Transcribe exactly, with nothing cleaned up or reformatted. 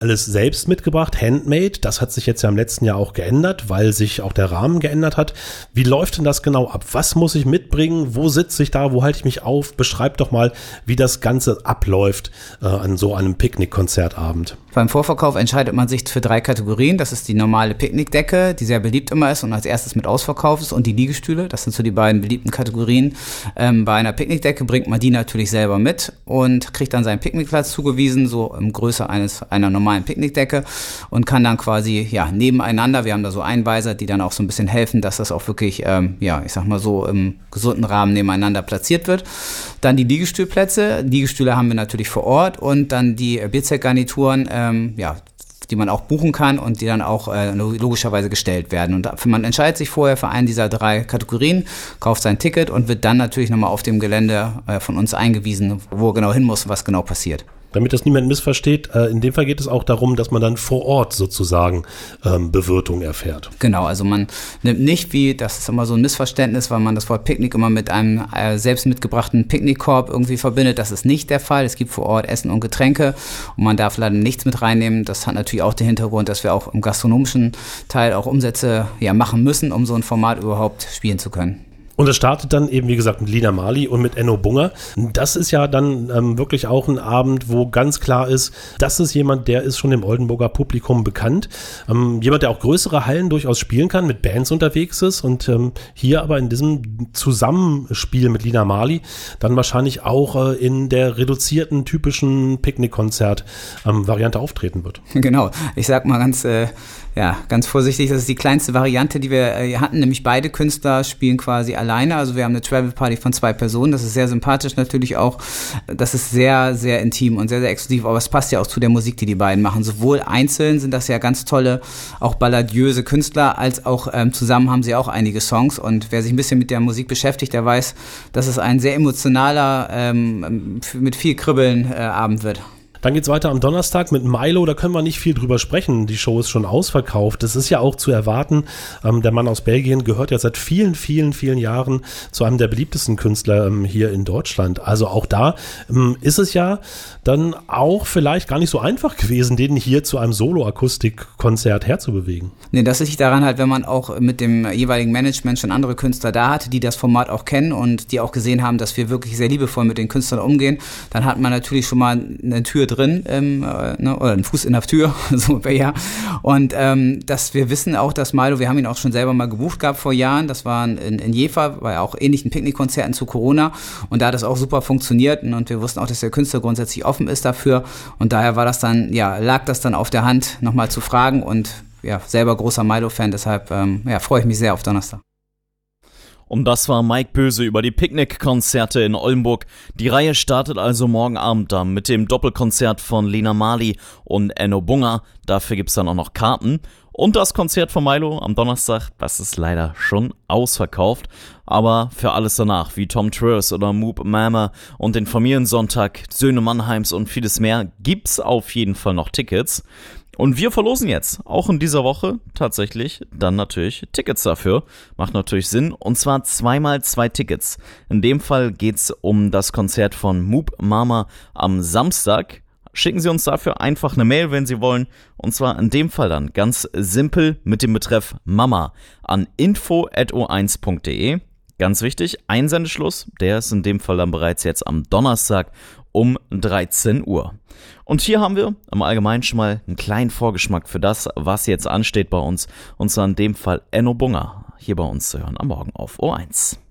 alles selbst mitgebracht, handmade. Das hat sich jetzt ja im letzten Jahr auch geändert, weil sich auch der Rahmen geändert hat. Wie läuft denn das genau ab? Was muss ich mitbringen? Wo sitze ich da? Wo halte ich mich auf? Beschreib doch mal, wie das Ganze abläuft äh, an so einem Picknick-Konzertabend. Beim Vorverkauf entscheidet man sich für drei Kategorien. Das ist die normale Picknickdecke, die sehr beliebt immer ist und als erstes mit Ausverkauf ist, und die Liegestühle. Das sind so die beiden beliebten Kategorien. Ähm, bei einer Picknickdecke bringt man die natürlich selber mit und kriegt dann seinen Picknickplatz zugewiesen, so in Größe eines einer normalen Picknickdecke, und kann dann quasi ja nebeneinander, wir haben da so Einweiser, die dann auch so ein bisschen helfen, dass das auch wirklich, ähm, ja, ich sag mal so im gesunden Rahmen nebeneinander platziert wird. Dann die Liegestühlplätze. Liegestühle haben wir natürlich vor Ort, und dann die Bierzeltgarnituren, ähm, ja, die man auch buchen kann und die dann auch äh, logischerweise gestellt werden. Und man entscheidet sich vorher für einen dieser drei Kategorien, kauft sein Ticket und wird dann natürlich nochmal auf dem Gelände äh, von uns eingewiesen, wo er genau hin muss und was genau passiert. Damit das niemand missversteht, äh, in dem Fall geht es auch darum, dass man dann vor Ort sozusagen ähm, Bewirtung erfährt. Genau, also man nimmt nicht, wie, das ist immer so ein Missverständnis, weil man das Wort Picknick immer mit einem äh, selbst mitgebrachten Picknickkorb irgendwie verbindet. Das ist nicht der Fall. Es gibt vor Ort Essen und Getränke und man darf leider nichts mit reinnehmen. Das hat natürlich auch den Hintergrund, dass wir auch im gastronomischen Teil auch Umsätze ja machen müssen, um so ein Format überhaupt spielen zu können. Und es startet dann eben, wie gesagt, mit Lina Marley und mit Enno Bunger. Das ist ja dann ähm, wirklich auch ein Abend, wo ganz klar ist, das ist jemand, der ist schon dem Oldenburger Publikum bekannt. Ähm, jemand, der auch größere Hallen durchaus spielen kann, mit Bands unterwegs ist und ähm, hier aber in diesem Zusammenspiel mit Lina Marley dann wahrscheinlich auch äh, in der reduzierten, typischen Picknick-Konzert-Variante ähm, auftreten wird. Genau, ich sag mal ganz... Äh Ja, ganz vorsichtig, das ist die kleinste Variante, die wir äh, hatten, nämlich beide Künstler spielen quasi alleine, also wir haben eine Travel Party von zwei Personen, das ist sehr sympathisch natürlich auch, das ist sehr, sehr intim und sehr, sehr exklusiv, aber es passt ja auch zu der Musik, die die beiden machen, sowohl einzeln sind das ja ganz tolle, auch balladiöse Künstler, als auch ähm, zusammen haben sie auch einige Songs, und wer sich ein bisschen mit der Musik beschäftigt, der weiß, dass es ein sehr emotionaler, ähm, mit viel Kribbeln äh, Abend wird. Dann geht's weiter am Donnerstag mit Milo, da können wir nicht viel drüber sprechen, die Show ist schon ausverkauft, das ist ja auch zu erwarten, ähm, der Mann aus Belgien gehört ja seit vielen, vielen, vielen Jahren zu einem der beliebtesten Künstler ähm, hier in Deutschland, also auch da ähm, ist es ja dann auch vielleicht gar nicht so einfach gewesen, den hier zu einem Solo-Akustik-Konzert herzubewegen. Nee, das liegt daran halt, wenn man auch mit dem jeweiligen Management schon andere Künstler da hat, die das Format auch kennen und die auch gesehen haben, dass wir wirklich sehr liebevoll mit den Künstlern umgehen, dann hat man natürlich schon mal eine Tür drin, ähm, äh, ne, oder einen Fuß in der Tür, so ja. Und ähm, dass wir wissen auch, dass Milo, wir haben ihn auch schon selber mal gebucht gehabt vor Jahren, das war in, in Jever, bei auch ähnlichen Picknickkonzerten zu Corona, und da hat das auch super funktioniert, und wir wussten auch, dass der Künstler grundsätzlich offen ist dafür, und daher war das dann, ja, lag das dann auf der Hand, nochmal zu fragen, und ja, selber großer Milo-Fan, deshalb ähm, ja, freue ich mich sehr auf Donnerstag. Und das war Mike Böse über die Picknick-Konzerte in Oldenburg. Die Reihe startet also morgen Abend dann mit dem Doppelkonzert von Lina Marley und Enno Bunger. Dafür gibt's dann auch noch Karten. Und das Konzert von Milo am Donnerstag, das ist leider schon ausverkauft. Aber für alles danach, wie Tom Truers oder Moop Mama und den Familiensonntag, Söhne Mannheims und vieles mehr, gibt's auf jeden Fall noch Tickets. Und wir verlosen jetzt, auch in dieser Woche, tatsächlich dann natürlich Tickets dafür. Macht natürlich Sinn, und zwar zweimal zwei Tickets. In dem Fall geht's um das Konzert von Moop Mama am Samstag. Schicken Sie uns dafür einfach eine Mail, wenn Sie wollen. Und zwar in dem Fall dann ganz simpel mit dem Betreff Mama an info at o eins punkt de. Ganz wichtig, Einsendeschluss, der ist in dem Fall dann bereits jetzt am Donnerstag um dreizehn Uhr. Und hier haben wir im Allgemeinen schon mal einen kleinen Vorgeschmack für das, was jetzt ansteht bei uns. Und zwar in dem Fall Enno Bunger hier bei uns zu hören am Morgen auf O eins.